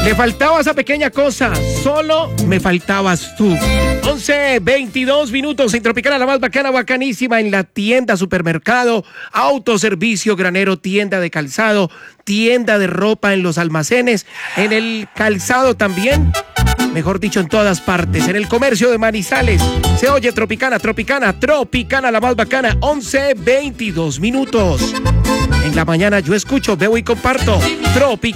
Me faltaba esa pequeña cosa, solo me faltabas tú. 11:22 minutos en Tropicana, la más bacana, bacanísima, en la tienda, supermercado, autoservicio, granero, tienda de calzado, tienda de ropa, en los almacenes, en el calzado también, mejor dicho, en todas partes, en el comercio de Manizales. Se oye Tropicana, Tropicana, Tropicana, la más bacana, 11:22 minutos. En la mañana yo escucho, veo y comparto Tropicana.